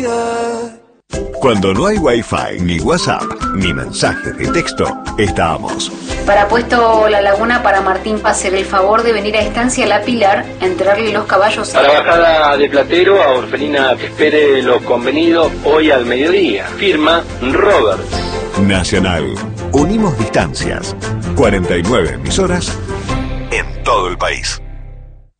Cuando no hay Wi-Fi, ni WhatsApp, ni mensajes de texto, estamos. Para Puesto La Laguna, para Martín Pacer, el favor de venir a Estancia La Pilar, enterrarle los caballos. Para Bajada de Platero, a Orfelina que espere lo convenido hoy al mediodía. Firma Roberts. Nacional. Unimos distancias. 49 emisoras en todo el país.